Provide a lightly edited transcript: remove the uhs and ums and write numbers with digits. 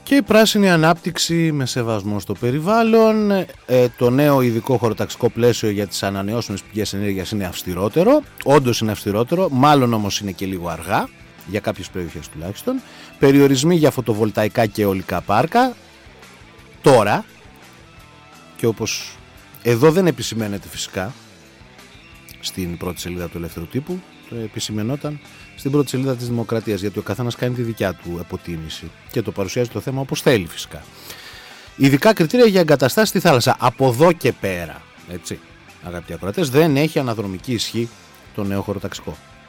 Και η πράσινη ανάπτυξη με σεβασμό στο περιβάλλον. Το νέο ειδικό χωροταξικό πλαίσιο για τις ανανεώσιμες πηγές ενέργειας είναι αυστηρότερο. Όντως είναι αυστηρότερο, μάλλον όμως είναι και λίγο αργά, για κάποιες περιοχές τουλάχιστον. Περιορισμοί για φωτοβολταϊκά και αιωλικά πάρκα. Τώρα, και όπως εδώ δεν επισημαίνεται φυσικά στην πρώτη σελίδα του Ελεύθερου Τύπου, το επισημενόταν στην πρώτη σελίδα της Δημοκρατίας, γιατί ο καθένας κάνει τη δικιά του αποτίμηση και το παρουσιάζει το θέμα όπως θέλει φυσικά. Ειδικά κριτήρια για εγκαταστάσεις στη θάλασσα. Από εδώ και πέρα, έτσι, αγαπητοί ακροατές, δεν έχει αναδρομική ισχύ το νέο χωροταξικό.